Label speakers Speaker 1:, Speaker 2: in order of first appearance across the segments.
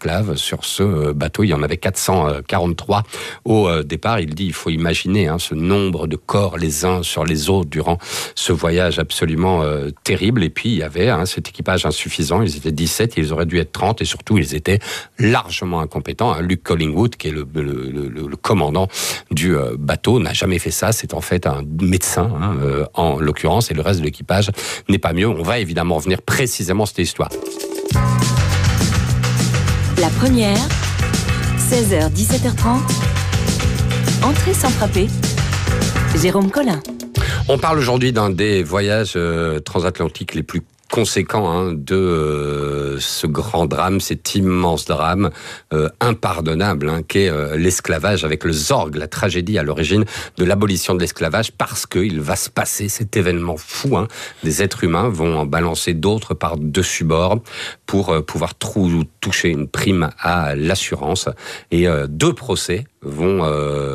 Speaker 1: esclaves sur ce bateau. Il y en avait 443 au départ. Il dit, il faut imaginer ce nombre de corps les uns sur les autres durant ce voyage absolument terrible. Et puis, il y avait cet équipage insuffisant. Ils étaient 17, ils auraient dû être 30 et surtout, ils étaient largement incompétents. Luke Collingwood, qui est le commandant du bateau, n'a jamais fait ça. C'est en fait un médecin, en l'occurrence, et le reste de l'équipage n'est pas mieux. On va évidemment revenir précisément à cette histoire.
Speaker 2: La première, 16h, 17h30, entrée sans frapper, Jérôme Collin.
Speaker 1: On parle aujourd'hui d'un des voyages transatlantiques les plus conséquent de ce grand drame, cet immense drame impardonnable qu'est l'esclavage avec le Zorg, la tragédie à l'origine de l'abolition de l'esclavage, parce qu'il va se passer cet événement fou. Des êtres humains vont en balancer d'autres par-dessus bord pour pouvoir toucher une prime à l'assurance. Et 2 procès vont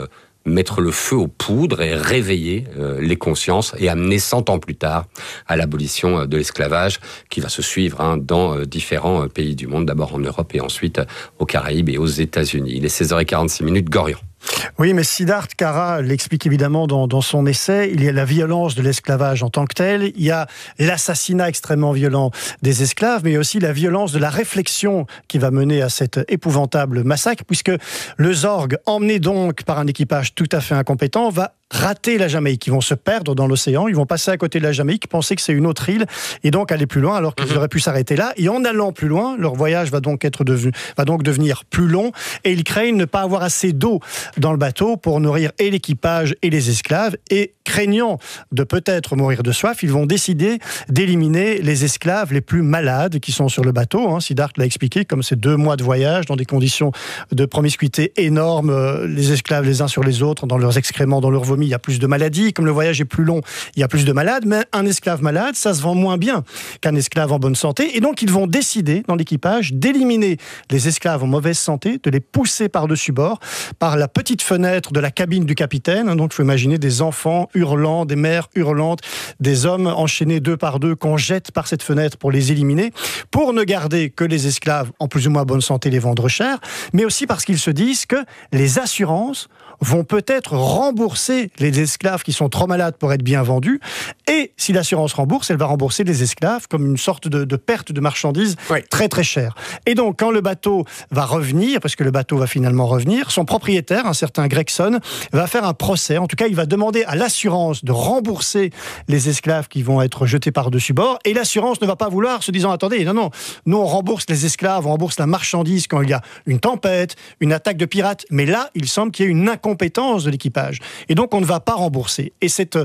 Speaker 1: mettre le feu aux poudres et réveiller les consciences et amener 100 ans plus tard à l'abolition de l'esclavage qui va se suivre dans différents pays du monde, d'abord en Europe et ensuite aux Caraïbes et aux États-Unis. Il est 16h46, Gorion.
Speaker 3: Oui, mais Siddharth Kara l'explique évidemment dans son essai. Il y a la violence de l'esclavage en tant que tel, il y a l'assassinat extrêmement violent des esclaves, mais il y a aussi la violence de la réflexion qui va mener à cet épouvantable massacre, puisque le Zorg, emmené donc par un équipage tout à fait incompétent, va rater la Jamaïque. Ils vont se perdre dans l'océan, ils vont passer à côté de la Jamaïque, penser que c'est une autre île, et donc aller plus loin, alors qu'ils auraient pu s'arrêter là. Et en allant plus loin, leur voyage va donc devenir plus long, et ils craignent ne pas avoir assez d'eau dans le bateau pour nourrir et l'équipage et les esclaves, et craignant de peut-être mourir de soif, ils vont décider d'éliminer les esclaves les plus malades qui sont sur le bateau. Siddharth l'a expliqué, comme c'est 2 mois de voyage dans des conditions de promiscuité énormes, les esclaves les uns sur les autres, dans leurs excréments, dans leurs vomis, il y a plus de maladies. Comme le voyage est plus long, il y a plus de malades, mais un esclave malade, ça se vend moins bien qu'un esclave en bonne santé. Et donc, ils vont décider, dans l'équipage, d'éliminer les esclaves en mauvaise santé, de les pousser par-dessus bord, par la petite fenêtre de la cabine du capitaine. Donc, il faut imaginer des enfants hurlant, des mères hurlantes, des hommes enchaînés 2 par 2 qu'on jette par cette fenêtre pour les éliminer, pour ne garder que les esclaves en plus ou moins bonne santé, les vendre cher, mais aussi parce qu'ils se disent que les assurances vont peut-être rembourser les esclaves qui sont trop malades pour être bien vendus, et si l'assurance rembourse, elle va rembourser les esclaves comme une sorte de perte de marchandises très très chère. Et donc, quand le bateau va revenir, parce que le bateau va finalement revenir, son propriétaire, un certain Gregson, va faire un procès. En tout cas, il va demander à l'assurance de rembourser les esclaves qui vont être jetés par-dessus bord, et l'assurance ne va pas vouloir, se disant, attendez, non, nous on rembourse les esclaves, on rembourse la marchandise quand il y a une tempête, une attaque de pirates, mais là, il semble qu'il y ait une incompétence de l'équipage. Et donc, on ne va pas rembourser. Et cette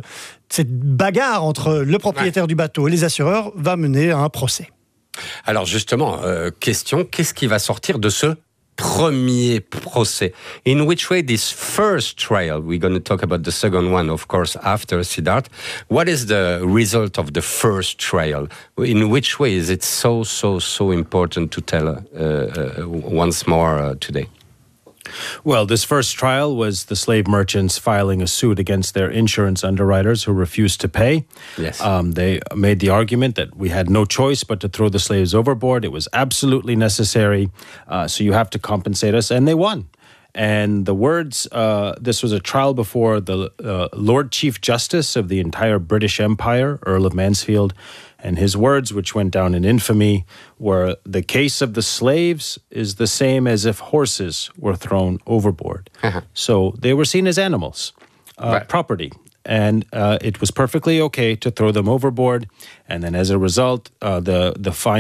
Speaker 3: bagarre entre le propriétaire du bateau et les assureurs va mener à un procès.
Speaker 1: Alors justement, question, qu'est-ce qui va sortir de ce premier procès? In which way this first trial, we're going to talk about the second one, of course, after Siddharth. What is the result of the first trial? In which way is it so important to tell once more today?
Speaker 4: Well, this first trial was the slave merchants filing a suit against their insurance underwriters who refused to pay.
Speaker 1: Yes.
Speaker 4: They made the argument that we had no choice but to throw the slaves overboard. It was absolutely necessary, so you have to compensate us, and they won. And the words, this was a trial before the Lord Chief Justice of the entire British Empire, Earl of Mansfield, and his words, which went down in infamy, were, the case of the slaves is the same as if horses were thrown overboard. So they were seen as animals, property. And it was perfectly okay to throw them overboard. And then as a result, the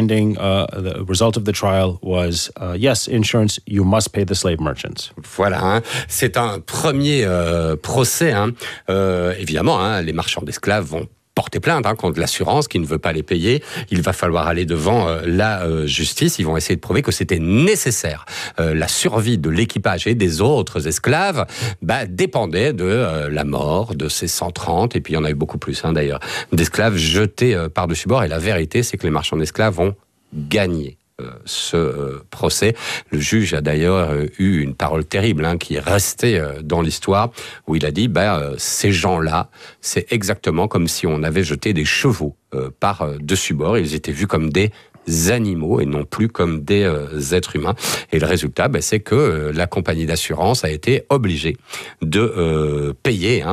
Speaker 4: result of the trial was, yes, insurance, you must pay the slave merchants.
Speaker 1: Voilà, c'est un premier procès. Évidemment, les marchands d'esclaves vont porter plainte contre l'assurance qui ne veut pas les payer. Il va falloir aller devant la justice. Ils vont essayer de prouver que c'était nécessaire. La survie de l'équipage et des autres esclaves dépendait de la mort de ces 130, et puis il y en a eu beaucoup plus d'ailleurs, d'esclaves jetés par-dessus bord. Et la vérité, c'est que les marchands d'esclaves ont gagné ce procès. Le juge a d'ailleurs eu une parole terrible qui est restée dans l'histoire, où il a dit ces gens-là, c'est exactement comme si on avait jeté des chevaux par-dessus bord. Ils étaient vus comme des animaux et non plus comme des êtres humains. Et le résultat, c'est que la compagnie d'assurance a été obligée de payer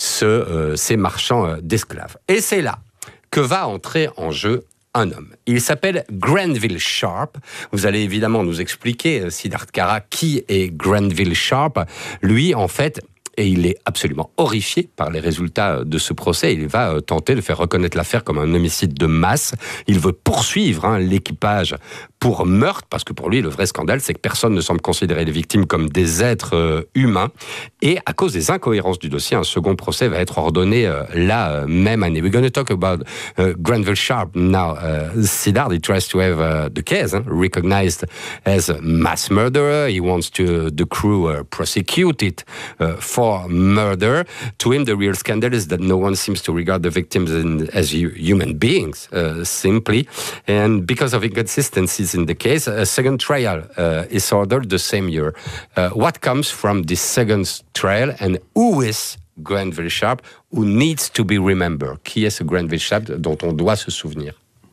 Speaker 1: ces marchands d'esclaves. Et c'est là que va entrer en jeu un homme. Il s'appelle Granville Sharp. Vous allez évidemment nous expliquer, Siddharth Kara, qui est Granville Sharp. Lui, en fait, et il est absolument horrifié par les résultats de ce procès. Il va tenter de faire reconnaître l'affaire comme un homicide de masse. Il veut poursuivre l'équipage pour meurtre, parce que pour lui, le vrai scandale, c'est que personne ne semble considérer les victimes comme des êtres humains. Et à cause des incohérences du dossier, un second procès va être ordonné la même année. We're going to talk about Granville Sharp now. Siddharth, he tries to have the case recognized as a mass murderer. He wants the crew prosecuted for murder. To him, the real scandal is that no one seems to regard the victims as human beings, simply. And because of inconsistencies in the case, a second trial is ordered the same year. What comes from this second trial, and who is Granville Sharp, who needs to be remembered? Qui est ce Granville Sharp dont on doit se souvenir?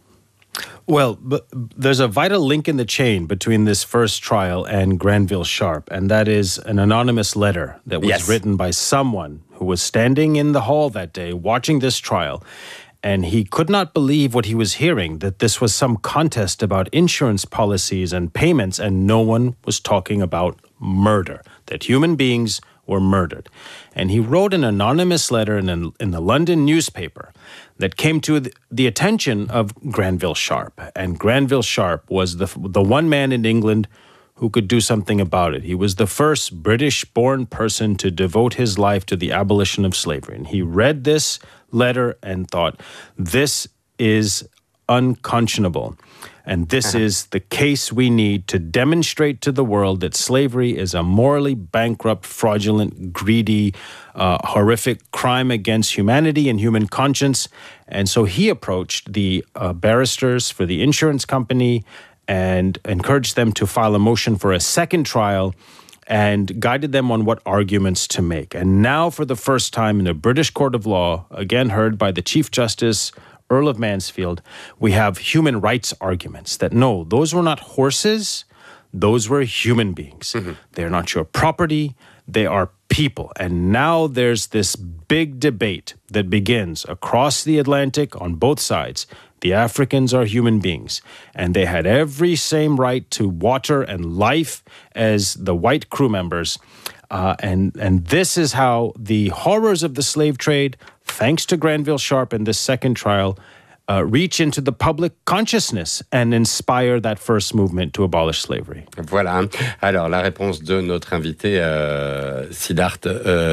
Speaker 4: Well, there's a vital link in the chain between this first trial and Granville Sharp, and that is an anonymous letter that was written by someone who was standing in the hall that day watching this trial. And he could not believe what he was hearing, that this was some contest about insurance policies and payments, and no one was talking about murder, that human beings were murdered. And he wrote an anonymous letter in the London newspaper that came to the attention of Granville Sharp. And Granville Sharp was the one man in England who could do something about it. He was the first British-born person to devote his life to the abolition of slavery. And he read this letter and thought, this is unconscionable. And this is the case we need to demonstrate to the world that slavery is a morally bankrupt, fraudulent, greedy, horrific crime against humanity and human conscience. And so he approached the barristers for the insurance company and encouraged them to file a motion for a second trial and guided them on what arguments to make. And now, for the first time in a British court of law, again heard by the Chief Justice, Earl of Mansfield, we have human rights arguments that no, those were not horses, those were human beings. Mm-hmm. They're not your property, they are people. And now there's this big debate that begins across the Atlantic on both sides. The Africans are human beings, and they had every same right to water and life as the white crew members. And this is how the horrors of the slave trade, thanks to Granville Sharp in this second trial, reach into the public consciousness and inspire that first movement to abolish slavery.
Speaker 1: Voilà. Alors, la réponse de notre invité, Siddharth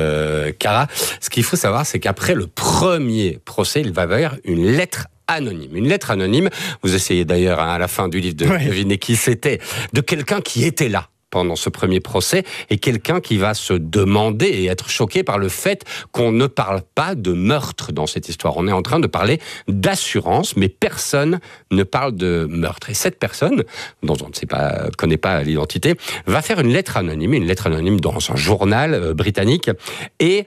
Speaker 1: Kara. Ce qu'il faut savoir, c'est qu'après le premier procès, il va y avoir une lettre anonyme. Une lettre anonyme, vous essayez d'ailleurs à la fin du livre de deviner qui c'était, de quelqu'un qui était là pendant ce premier procès, et quelqu'un qui va se demander et être choqué par le fait qu'on ne parle pas de meurtre dans cette histoire. On est en train de parler d'assurance, mais personne ne parle de meurtre. Et cette personne, dont on ne connaît pas l'identité, va faire une lettre anonyme dans un journal britannique, et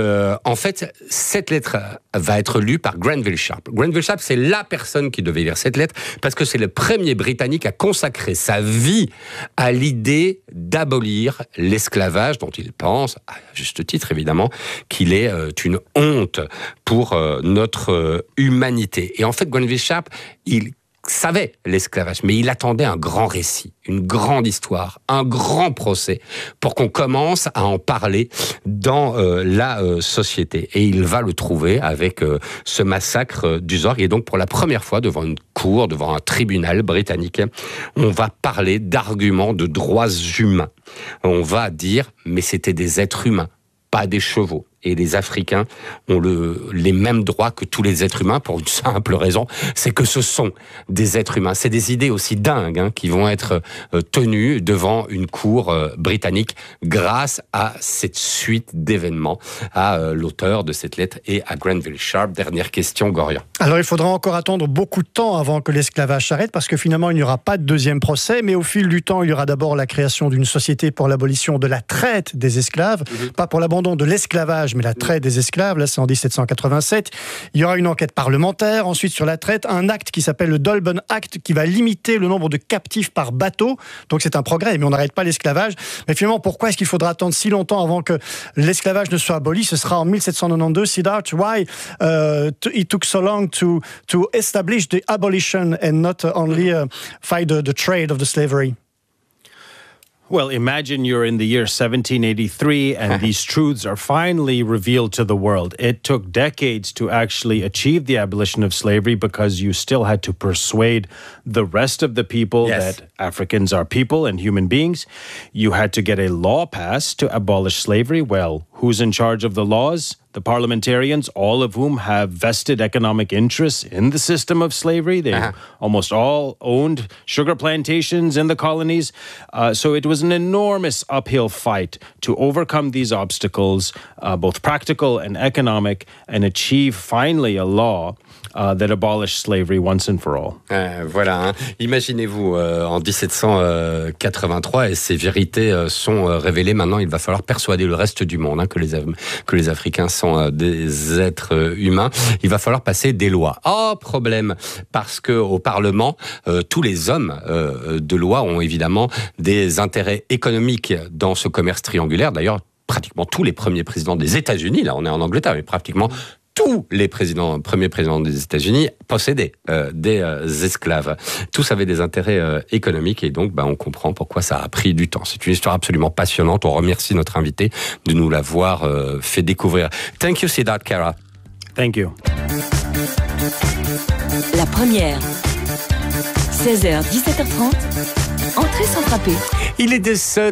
Speaker 1: en fait, cette lettre va être lue par Granville Sharp. Granville Sharp, c'est la personne qui devait lire cette lettre, parce que c'est le premier Britannique à consacrer sa vie à l'idée d'abolir l'esclavage, dont il pense, à juste titre évidemment, qu'il est une honte pour notre humanité. Et en fait, Granville Sharp, il savait l'esclavage, mais il attendait un grand récit, une grande histoire, un grand procès, pour qu'on commence à en parler dans la société. Et il va le trouver avec ce massacre d'Uzor. Et donc, pour la première fois, devant une cour, devant un tribunal britannique, on va parler d'arguments de droits humains. On va dire, mais c'était des êtres humains, pas des chevaux. Et les Africains ont les mêmes droits que tous les êtres humains, pour une simple raison, c'est que ce sont des êtres humains. C'est des idées aussi dingues qui vont être tenues devant une cour britannique grâce à cette suite d'événements, à l'auteur de cette lettre et à Granville Sharp. Dernière question, Gorian.
Speaker 3: Alors il faudra encore attendre beaucoup de temps avant que l'esclavage s'arrête, parce que finalement il n'y aura pas de deuxième procès, mais au fil du temps il y aura d'abord la création d'une société pour l'abolition de la traite des esclaves, pas pour l'abandon de l'esclavage l'esclavage, mais la traite des esclaves. Là, c'est en 1787. Il y aura une enquête parlementaire. Ensuite, sur la traite, un acte qui s'appelle le Dolben Act, qui va limiter le nombre de captifs par bateau. Donc, c'est un progrès, mais on n'arrête pas l'esclavage. Mais finalement, pourquoi est-ce qu'il faudra attendre si longtemps avant que l'esclavage ne soit aboli? Ce sera en 1792. Siddharth, why it took so long to establish the abolition and not only fight the trade of the slavery?
Speaker 4: Well, imagine you're in the year 1783 and these truths are finally revealed to the world. It took decades to actually achieve the abolition of slavery because you still had to persuade the rest of the people that Africans are people and human beings. You had to get a law passed to abolish slavery. Well, who's in charge of the laws? The parliamentarians, all of whom have vested economic interests in the system of slavery. They almost all owned sugar plantations in the colonies. So it was an enormous uphill fight to overcome these obstacles, both practical and economic, and achieve finally a law that abolished slavery once and for all.
Speaker 1: Voilà, hein. Imaginez-vous en 1783 et ces vérités sont révélées. Maintenant, il va falloir persuader le reste du monde que les Africains sont des êtres humains. Il va falloir passer des lois. Problème, parce que au Parlement, tous les hommes de loi ont évidemment des intérêts économiques dans ce commerce triangulaire. D'ailleurs, pratiquement tous les premiers présidents des États-Unis, là on est en Angleterre, mais pratiquement tous les premiers présidents des États-Unis possédaient des esclaves. Tous avaient des intérêts économiques et donc on comprend pourquoi ça a pris du temps. C'est une histoire absolument passionnante. On remercie notre invité de nous l'avoir fait découvrir. Thank you, Siddharth Kara.
Speaker 4: Thank you.
Speaker 2: La première, 16h, 17h30, entrée sans frapper.
Speaker 1: Il est de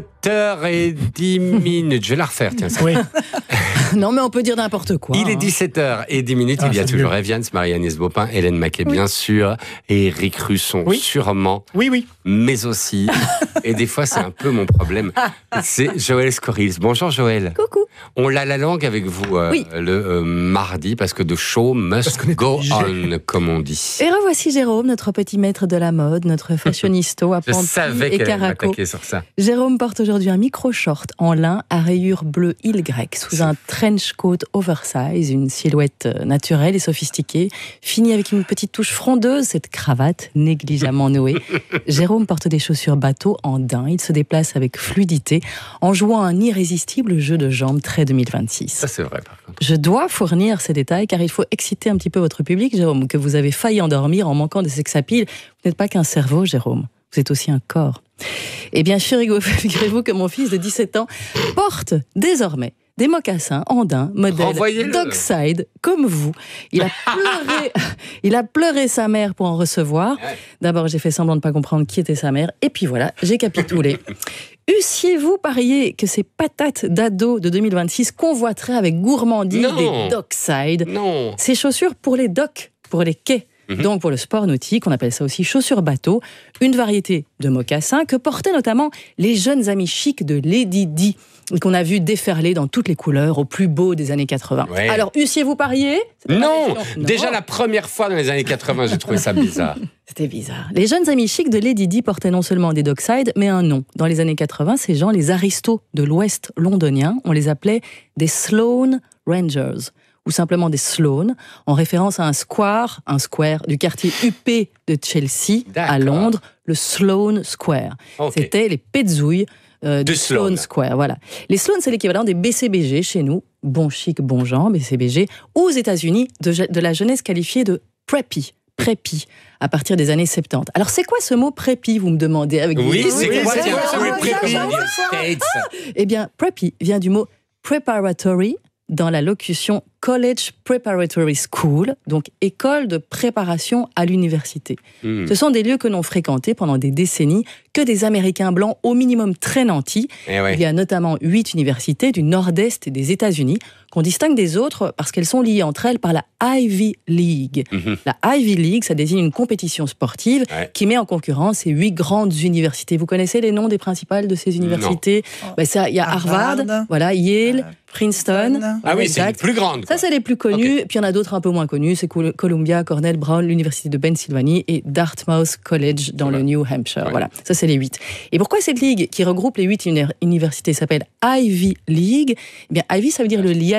Speaker 1: 7h10. Je vais la refaire, tiens.
Speaker 3: Oui.
Speaker 5: Non, mais on peut dire n'importe quoi.
Speaker 1: Il est 17h10. Il y a toujours Evians, Marie-Agnès Baupin, Hélène Maquet, bien sûr, et Eric Russon, sûrement.
Speaker 3: Oui.
Speaker 1: Mais aussi, et des fois c'est un peu mon problème, c'est Joël Scorils. Bonjour Joël.
Speaker 5: Coucou.
Speaker 1: On l'a la langue avec vous le mardi, parce que the show must go on, comme on dit.
Speaker 5: Et revoici Jérôme, notre petit maître de la mode, notre fashionisto à Panty et Caraco.
Speaker 1: Sur ça.
Speaker 5: Jérôme porte aujourd'hui un micro-short en lin à rayures bleues Y sous un trench coat oversize, une silhouette naturelle et sophistiquée, finie avec une petite touche frondeuse, cette cravate négligemment nouée. Jérôme porte des chaussures bateau en daim. Il se déplace avec fluidité en jouant un irrésistible jeu de jambes très 2026.
Speaker 1: Ça, c'est vrai, par contre.
Speaker 5: Je dois fournir ces détails car il faut exciter un petit peu votre public, Jérôme, que vous avez failli endormir en manquant de sex appeal. Vous n'êtes pas qu'un cerveau, Jérôme. Vous êtes aussi un corps. Et bien, figurez-vous que mon fils de 17 ans porte désormais des mocassins en daim, modèle Dockside, comme vous. Il a pleuré sa mère pour en recevoir. D'abord, j'ai fait semblant de ne pas comprendre qui était sa mère. Et puis voilà, j'ai capitulé. Eussiez-vous parié que ces patates d'ado de 2026 convoiteraient avec gourmandise des Dockside?
Speaker 1: Non.
Speaker 5: Ces chaussures pour les docks, pour les quais. Donc pour le sport nautique, on appelle ça aussi chaussures bateau, une variété de mocassins que portaient notamment les jeunes amis chics de Lady Di, qu'on a vu déferler dans toutes les couleurs au plus beau des années 80. Ouais. Alors, eussiez-vous parié?
Speaker 1: Non. Déjà la première fois dans les années 80, j'ai trouvé ça bizarre.
Speaker 5: C'était bizarre. Les jeunes amis chics de Lady Di portaient non seulement des Dockside, mais un nom. Dans les années 80, ces gens, les aristos de l'Ouest londonien, on les appelait des Sloane Rangers, ou simplement des Sloane, en référence à un square du quartier huppé de Chelsea, à Londres, le Sloane Square. Okay. C'était les pezzouilles du Sloane Square. Voilà. Les Sloane, c'est l'équivalent des BCBG chez nous, bon chic, bon genre, BCBG, ou aux États-Unis, de la jeunesse qualifiée de preppy, à partir des années 70. Alors, c'est quoi ce mot preppy, vous me demandez avec
Speaker 1: c'est quoi preppy?
Speaker 5: Eh bien, preppy vient du mot preparatory, dans la locution College Preparatory School, donc école de préparation à l'université. Ce sont des lieux que n'ont fréquentés pendant des décennies que des Américains blancs au minimum très nantis. Il y a notamment 8 universités du nord-est des États-Unis qu'on distingue des autres parce qu'elles sont liées entre elles par la Ivy League. La Ivy League, ça désigne une compétition sportive qui met en concurrence ces 8 grandes universités. Vous connaissez les noms des principales de ces universités? Il y a Harvard, voilà, Yale, Princeton.
Speaker 1: Ah oui, c'est les plus grandes.
Speaker 5: Ça, c'est les plus connus. Puis il y en a d'autres un peu moins connus. C'est Columbia, Cornell, Brown, l'université de Pennsylvanie et Dartmouth College dans le New Hampshire. Voilà, ça c'est les 8. Et pourquoi cette ligue qui regroupe les 8 universités s'appelle Ivy League? Eh bien, Ivy, ça veut dire le lièvre.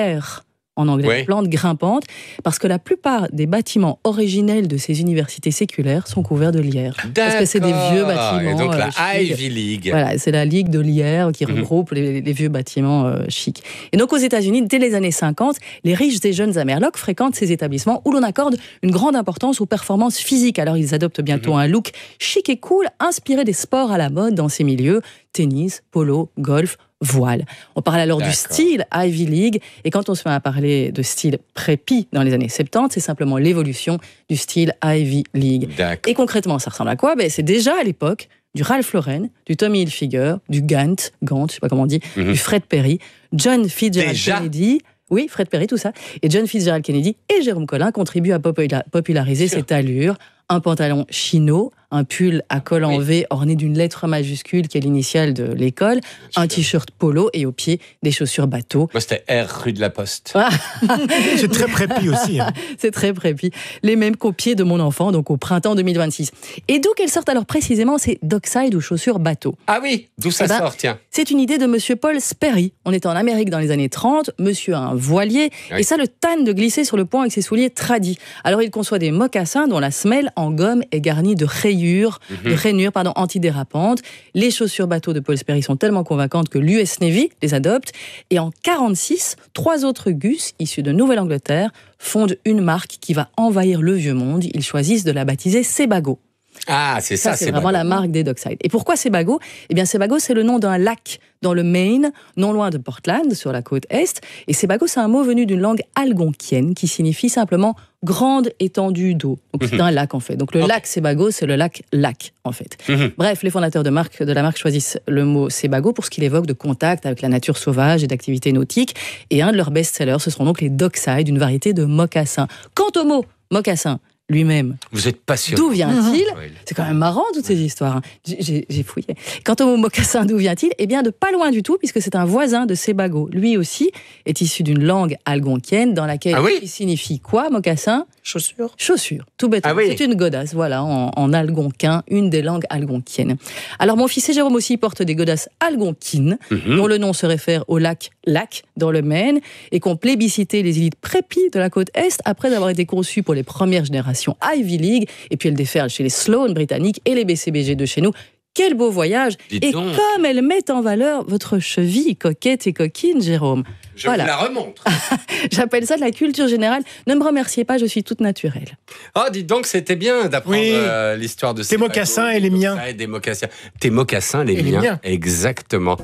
Speaker 5: lierre, en anglais,
Speaker 1: Ouais.
Speaker 5: plante grimpante, parce que la plupart des bâtiments originels de ces universités séculaires sont couverts de lierre. Parce que c'est des vieux bâtiments.
Speaker 1: Et donc la
Speaker 5: chics.
Speaker 1: Ivy League.
Speaker 5: Voilà, c'est la Ligue de lierre qui regroupe les vieux bâtiments chics. Et donc aux États-Unis, dès les années 50, les riches et jeunes Amerlocs fréquentent ces établissements où l'on accorde une grande importance aux performances physiques. Alors ils adoptent bientôt un look chic et cool, inspiré des sports à la mode dans ces milieux, tennis, polo, golf, voile. On parle alors du
Speaker 1: D'accord.
Speaker 5: style Ivy League, et quand on se met à parler de style preppy dans les années 70, c'est simplement l'évolution du style Ivy League.
Speaker 1: D'accord.
Speaker 5: Et concrètement, ça ressemble à quoi ? C'est déjà à l'époque du Ralph Lauren, du Tommy Hilfiger, du Gant, je sais pas comment on dit, du Fred Perry, John Fitzgerald
Speaker 1: Déjà
Speaker 5: Kennedy. Oui, Fred Perry, tout ça. Et John Fitzgerald Kennedy et Jérôme Collin contribuent à populariser cette allure. Un pantalon chino, un pull à col en V orné d'une lettre majuscule qui est l'initiale de l'école, un t-shirt polo et au pied des chaussures bateau.
Speaker 1: Moi, c'était R rue de la Poste.
Speaker 3: C'est très prépi aussi. Hein.
Speaker 5: C'est très prépi. Les mêmes qu'au pied de mon enfant, donc au printemps 2026. Et d'où qu'elles sortent alors précisément ces dockside ou chaussures bateau ?
Speaker 1: Ah oui, d'où ça
Speaker 5: Eh ben,
Speaker 1: sort, tiens.
Speaker 5: C'est une idée de monsieur Paul Sperry. On est en Amérique dans les années 30, monsieur a un voilier,
Speaker 1: Oui.
Speaker 5: et ça le tanne de glisser sur le pont avec ses souliers tradis. Alors il conçoit des mocassins dont la semelle en gomme est garnie de rainures antidérapantes. Les chaussures bateau de Paul Sperry sont tellement convaincantes que l'US Navy les adopte. Et en 1946, 3 autres gus issus de Nouvelle-Angleterre fondent une marque qui va envahir le vieux monde. Ils choisissent de la baptiser Sebago.
Speaker 1: Ah, c'est ça,
Speaker 5: C'est vraiment la marque des dockside. Et pourquoi Sebago ? Eh bien, Sebago, c'est le nom d'un lac dans le Maine, non loin de Portland, sur la côte est. Et Sebago, c'est un mot venu d'une langue algonquienne qui signifie simplement grande étendue d'eau. Donc, c'est un lac, en fait. Donc, le lac Sebago, c'est le lac, en fait. Bref, les fondateurs de la marque choisissent le mot Sebago pour ce qu'il évoque de contact avec la nature sauvage et d'activités nautiques. Et un de leurs best-sellers, ce seront donc les dockside, une variété de mocassins. Quant au mot mocassin, lui-même.
Speaker 1: Vous êtes passionnant.
Speaker 5: D'où vient-il ?
Speaker 1: Oui.
Speaker 5: C'est quand même marrant, toutes ces histoires. Hein. J'ai fouillé. Quant au mot mocassin, d'où vient-il ? Eh bien, de pas loin du tout, puisque c'est un voisin de Sebago. Lui aussi est issu d'une langue algonquienne dans laquelle il signifie quoi, mocassin ?
Speaker 6: Chaussures.
Speaker 5: Chaussure, tout bêtement.
Speaker 1: Ah oui.
Speaker 5: C'est une godasse, voilà, en algonquin, une des langues algonquiennes. Alors, mon fils et Jérôme aussi portent des godasses algonquines, dont le nom se réfère au lac dans le Maine, et qu'ont plébiscité les élites prépi de la côte Est après avoir été conçues pour les premières générations Ivy League, et puis elles déferlent chez les Sloan britanniques et les BCBG de chez nous. Quel beau voyage!
Speaker 1: Dis
Speaker 5: Et
Speaker 1: donc.
Speaker 5: comme elles mettent en valeur votre cheville coquette et coquine, Jérôme.
Speaker 1: Je vous la remontre.
Speaker 5: J'appelle ça de la culture générale. Ne me remerciez pas, je suis toute naturelle.
Speaker 1: Oh, dis donc, c'était bien d'apprendre
Speaker 3: Oui.
Speaker 1: l'histoire de
Speaker 3: Tes mocassins et les miens.
Speaker 1: Des mocassins. Tes mocassins, les miens. Exactement.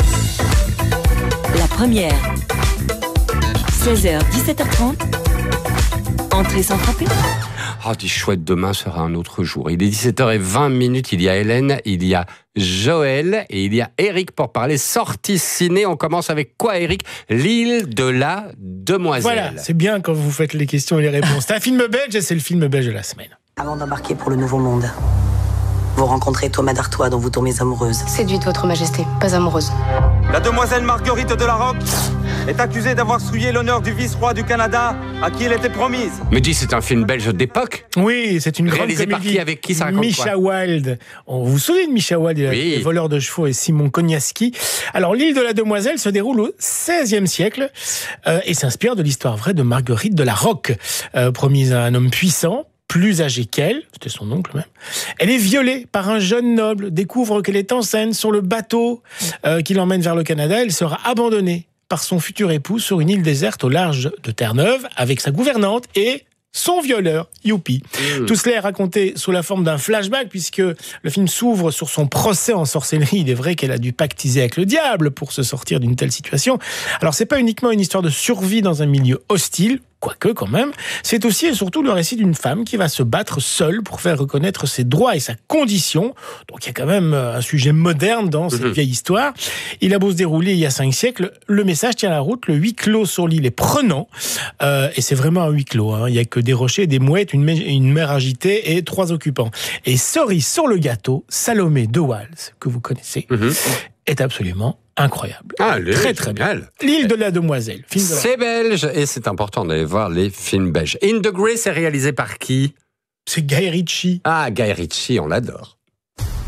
Speaker 2: La première. 16h, 17h30. Entrée sans frapper.
Speaker 1: Oh, dis chouette, demain sera un autre jour. Il est 17h20, il y a Hélène, il y a Joël et il y a Eric pour parler sortie ciné. On commence avec quoi, Eric ? L'île de la Demoiselle.
Speaker 6: Voilà, c'est bien quand vous faites les questions et les réponses. C'est un film belge et c'est le film belge de la semaine.
Speaker 7: Avant d'embarquer pour le Nouveau Monde, vous rencontrez Thomas d'Artois dont vous tombez amoureuse.
Speaker 8: Séduite, Votre Majesté, pas amoureuse.
Speaker 9: La demoiselle Marguerite de la Roque est accusée d'avoir souillé l'honneur du vice-roi du Canada à qui elle était promise.
Speaker 1: Mais dis, c'est un film belge d'époque ?
Speaker 6: Oui, c'est une grande
Speaker 1: Réalisé par
Speaker 6: comédie.
Speaker 1: qui ? Avec qui ça raconte
Speaker 6: Misha Wilde. On vous souvenez de Misha Wilde,
Speaker 1: Oui.
Speaker 6: les voleurs de chevaux et Simon Koniaski. Alors, l'île de la Demoiselle se déroule au XVIe siècle et s'inspire de l'histoire vraie de Marguerite de la Roque, promise à un homme puissant, plus âgé qu'elle, c'était son oncle même. Elle est violée par un jeune noble, découvre qu'elle est enceinte sur le bateau qui l'emmène vers le Canada. Elle sera abandonnée par son futur époux sur une île déserte au large de Terre-Neuve avec sa gouvernante et son violeur, youpi. Tout cela est raconté sous la forme d'un flashback puisque le film s'ouvre sur son procès en sorcellerie. Il est vrai qu'elle a dû pactiser avec le diable pour se sortir d'une telle situation. Alors c'est pas uniquement une histoire de survie dans un milieu hostile, quoique quand même, c'est aussi et surtout le récit d'une femme qui va se battre seule pour faire reconnaître ses droits et sa condition. Donc il y a quand même un sujet moderne dans cette vieille histoire. Il a beau se dérouler il y a 5 siècles, le message tient la route, le huis clos sur l'île est prenant, et c'est vraiment un huis clos. Hein. Il y a que des rochers, des mouettes, une mer agitée et 3 occupants. Et cerise sur le gâteau, Salomé de Wals, que vous connaissez, est absolument incroyable.
Speaker 1: Allez,
Speaker 6: très très bien. L'île de la Demoiselle. Film de la...
Speaker 1: C'est belge et c'est important d'aller voir les films belges. In the Grey, c'est réalisé par qui ?
Speaker 6: C'est Guy Ritchie.
Speaker 1: Ah, Guy Ritchie, on l'adore.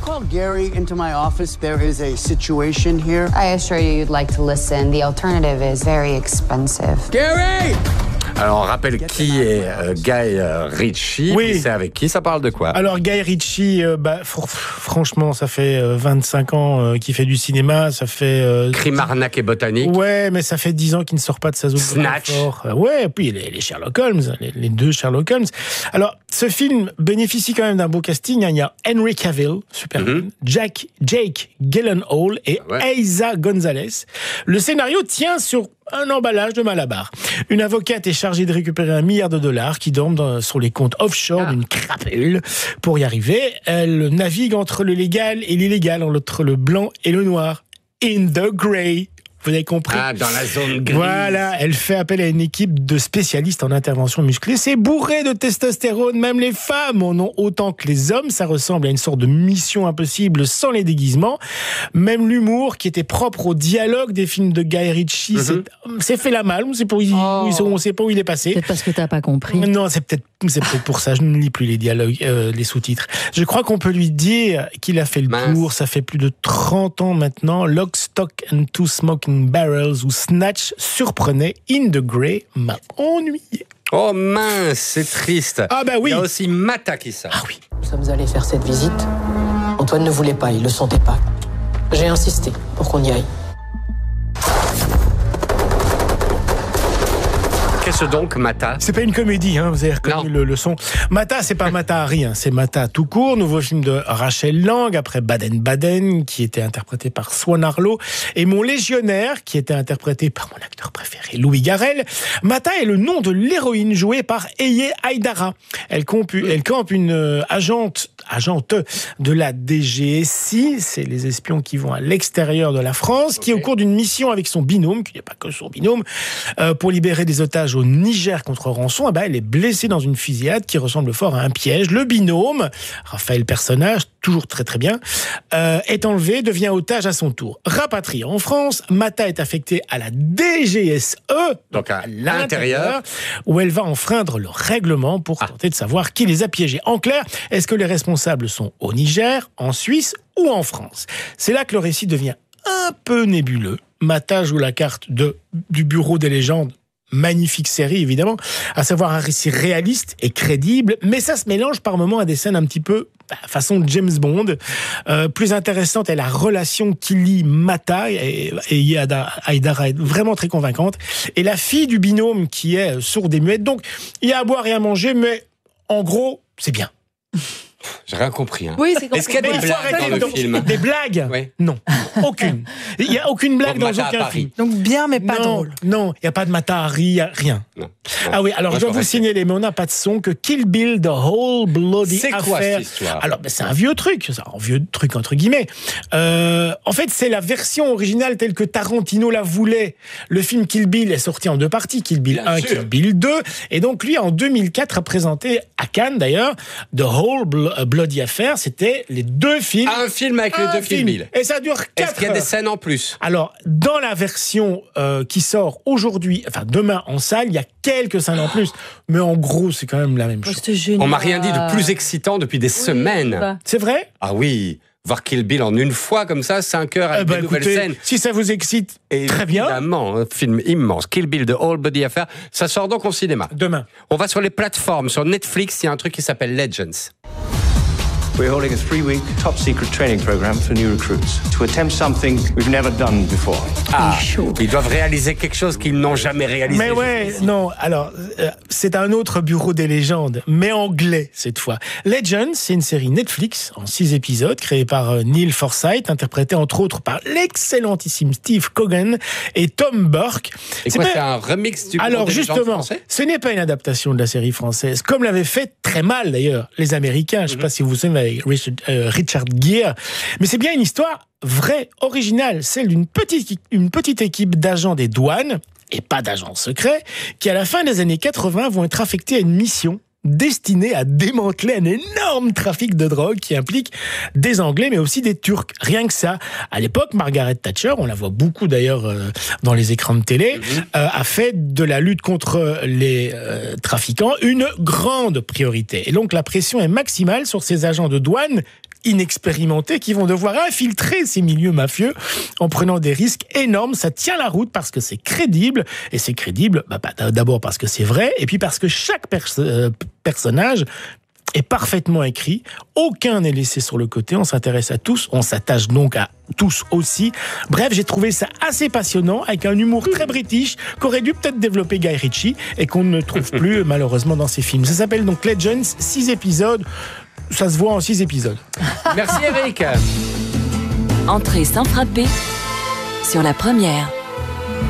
Speaker 10: call Gary into my office? There is a situation here.
Speaker 8: I assure you you'd like to listen. The alternative is very expensive.
Speaker 10: Gary!
Speaker 1: Alors, on rappelle qui est Guy Ritchie.
Speaker 6: Oui.
Speaker 1: C'est avec qui? Ça parle de quoi?
Speaker 6: Alors, Guy Ritchie, franchement, ça fait 25 ans qu'il fait du cinéma. Ça fait...
Speaker 1: Crime, arnaque et botanique.
Speaker 6: Ouais, mais ça fait 10 ans qu'il ne sort pas de sa zone
Speaker 1: Snatch.
Speaker 6: de confort. Ouais, puis les Sherlock Holmes, les deux Sherlock Holmes. Alors, ce film bénéficie quand même d'un beau casting. Il y a Henry Cavill, Superman, Jake Gyllenhaal et Eiza Gonzalez. Le scénario tient sur un emballage de Malabar. Une avocate est chargée de récupérer $1 milliard qui dorment sur les comptes offshore d'une crapule. Pour y arriver, elle navigue entre le légal et l'illégal, entre le blanc et le noir. In the grey. Vous avez compris?
Speaker 1: Ah, dans la zone grise.
Speaker 6: Voilà, elle fait appel à une équipe de spécialistes en intervention musclée. C'est bourré de testostérone, même les femmes en ont autant que les hommes. Ça ressemble à une sorte de mission impossible sans les déguisements. Même l'humour qui était propre au dialogue des films de Guy Ritchie, c'est fait la malle. On ne sait pas où il est passé.
Speaker 5: Peut-être parce que t'as pas compris.
Speaker 6: Non, c'est peut-être pour ça. Je ne lis plus les dialogues, les sous-titres. Je crois qu'on peut lui dire qu'il a fait le tour. Ça fait plus de 30 ans maintenant. Lock, Stock and Two Smoking Barrels ou Snatch surprenait. In the Grey m'a ennuyé.
Speaker 1: Oh mince, c'est triste.
Speaker 6: Ah bah oui.
Speaker 1: Il y a aussi Mata qui sort.
Speaker 6: Ah oui.
Speaker 11: Nous sommes allés faire cette visite. Antoine ne voulait pas, il le sentait pas. J'ai insisté pour qu'on y aille.
Speaker 1: Qu'est-ce donc, Mata?
Speaker 6: C'est pas une comédie, hein, vous avez reconnu le son. Mata, c'est pas Mata Hari, c'est Mata tout court. Nouveau film de Rachel Lang, après Baden-Baden, qui était interprété par Swan Arlo, et Mon Légionnaire, qui était interprété par mon acteur préféré, Louis Garrel. Mata est le nom de l'héroïne jouée par Eye Haidara. Elle campe une agente de la DGSI, c'est les espions qui vont à l'extérieur de la France, qui au cours d'une mission avec son binôme, qui n'est pas que son binôme, pour libérer des otages au Niger contre rançon, elle est blessée dans une fusillade qui ressemble fort à un piège. Le binôme, Raphaël personnage, toujours très très bien, est enlevé, devient otage à son tour. Rapatrié en France, Mata est affectée à la DGSE,
Speaker 1: donc à l'intérieur,
Speaker 6: où elle va enfreindre le règlement pour tenter de savoir qui les a piégés. En clair, est-ce que les responsables sont au Niger, en Suisse ou en France? C'est là que le récit devient un peu nébuleux. Mata joue la carte du bureau des légendes. Magnifique série, évidemment, à savoir un récit réaliste et crédible, mais ça se mélange par moments à des scènes un petit peu façon James Bond. Plus intéressante est la relation qui lie Mata et Haidara est vraiment très convaincante, et la fille du binôme qui est sourde et muette. Donc, il y a à boire et à manger, mais en gros, c'est bien.
Speaker 1: J'ai rien compris. Hein.
Speaker 5: Oui, c'est
Speaker 1: Est-ce qu'il y a des blagues dans le film?
Speaker 6: Des blagues?
Speaker 1: Oui.
Speaker 6: Non, aucune. Il n'y a aucune blague dans aucun film.
Speaker 12: Donc bien, mais pas drôle.
Speaker 6: Non, il n'y a pas de Mata Hari, rien. Non. Ah oui, alors je dois vous signaler, mais on n'a pas de son, que Kill Bill, The Whole Bloody Affair.
Speaker 1: C'est quoi cette histoire?
Speaker 6: Alors, c'est un vieux truc entre guillemets. En fait, c'est la version originale telle que Tarantino la voulait. Le film Kill Bill est sorti en 2 parties, Kill Bill 1, Kill Bill 2, et donc lui, en 2004, a présenté, à Cannes d'ailleurs, The Whole Bloody Affair, c'était les 2 films.
Speaker 1: Un film avec les 2 Kill Bill.
Speaker 6: Et ça dure 4 heures.
Speaker 1: Est-ce qu'il y a des scènes en plus?
Speaker 6: Alors, dans la version qui sort aujourd'hui, enfin demain en salle, il y a quelques scènes en plus. Mais en gros, c'est quand même la même chose.
Speaker 1: On m'a rien dit de plus excitant depuis des semaines.
Speaker 6: C'est vrai?
Speaker 1: Ah oui. Voir Kill Bill en une fois comme ça, 5 heures avec des nouvelles scènes.
Speaker 6: Si ça vous excite, très bien.
Speaker 1: Évidemment, un film immense. Kill Bill, The Whole Bloody Affair. Ça sort donc au cinéma.
Speaker 6: Demain.
Speaker 1: On va sur les plateformes. Sur Netflix, il y a un truc qui s'appelle Legends.
Speaker 13: We're holding a 3-week top-secret training program for new recruits to attempt something we've never done before.
Speaker 1: Ah, ils doivent réaliser quelque chose qu'ils n'ont jamais réalisé.
Speaker 6: Mais ouais, non, alors, c'est un autre bureau des légendes, mais anglais cette fois. Legends, c'est une série Netflix en 6 épisodes, créée par Neil Forsyth, interprétée entre autres par l'excellentissime Steve Coogan et Tom Burke.
Speaker 1: Et quoi, c'est un remix du
Speaker 6: Alors justement, ce n'est pas une adaptation de la série française, comme l'avaient fait très mal d'ailleurs les Américains, je ne sais pas si vous vous souvenez, avec Richard Gere, mais c'est bien une histoire vraie, originale, celle d'une petite équipe d'agents des douanes, et pas d'agents secrets, qui à la fin des années 80 vont être affectés à une mission destinée à démanteler un énorme trafic de drogue qui implique des Anglais mais aussi des Turcs. Rien que ça. À l'époque, Margaret Thatcher, on la voit beaucoup d'ailleurs dans les écrans de télé, a fait de la lutte contre les trafiquants une grande priorité. Et donc la pression est maximale sur ces agents de douane inexpérimentés qui vont devoir infiltrer ces milieux mafieux en prenant des risques énormes. Ça tient la route parce que c'est crédible. Et c'est crédible d'abord parce que c'est vrai, et puis parce que chaque personnage est parfaitement écrit. Aucun n'est laissé sur le côté. On s'intéresse à tous. On s'attache donc à tous aussi. Bref, j'ai trouvé ça assez passionnant, avec un humour très british qu'aurait dû peut-être développer Guy Ritchie et qu'on ne trouve plus malheureusement dans ses films. Ça s'appelle donc Legends, 6 épisodes. Ça se voit en 6 épisodes.
Speaker 1: Merci Eric.
Speaker 2: Entrée sans frapper sur la première.